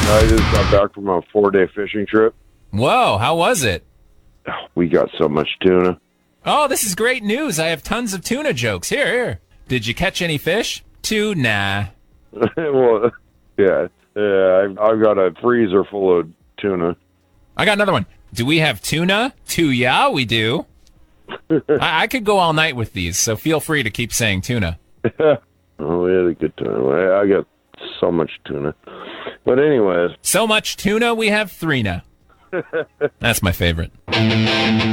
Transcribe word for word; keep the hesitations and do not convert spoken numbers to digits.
I just got back from a four-day fishing trip. Whoa, how was it? We got so much tuna. Oh, this is great news. I have tons of tuna jokes. Here, here. Did you catch any fish? Tuna. Well, yeah, yeah. I've, I've got a freezer full of tuna. I got another one. Do we have tuna? Too yeah, we do. I, I could go all night with these, so feel free to keep saying tuna. Oh, we had a good time. I, I got so much tuna. But anyways. So much tuna, we have three now. That's my favorite.